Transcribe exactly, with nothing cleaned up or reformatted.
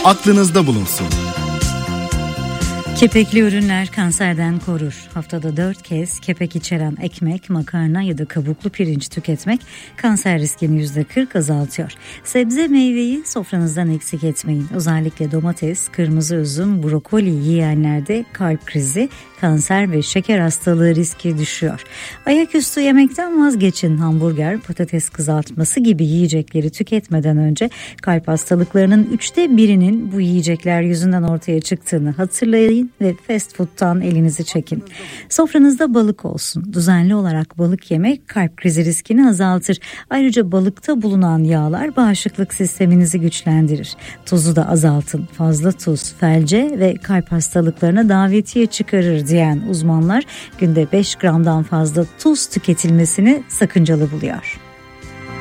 aklınızda bulunsun. Kepekli ürünler kanserden korur. Haftada dört kez kepek içeren ekmek, makarna ya da kabuklu pirinç tüketmek kanser riskini yüzde kırk azaltıyor. Sebze meyveyi sofranızdan eksik etmeyin. Özellikle domates, kırmızı üzüm, brokoli yiyenlerde kalp krizi, kanser ve şeker hastalığı riski düşüyor. Ayaküstü yemekten vazgeçin. Hamburger, patates kızartması gibi yiyecekleri tüketmeden önce kalp hastalıklarının üçte birinin bu yiyecekler yüzünden ortaya çıktığını hatırlayın ve fast food'tan elinizi çekin. Sofranızda balık olsun. Düzenli olarak balık yemek kalp krizi riskini azaltır. Ayrıca balıkta bulunan yağlar bağışıklık sisteminizi güçlendirir. Tuzu da azaltın. Fazla tuz felce ve kalp hastalıklarına davetiye çıkarır diyen uzmanlar günde beş gramdan fazla tuz tüketilmesini sakıncalı buluyor.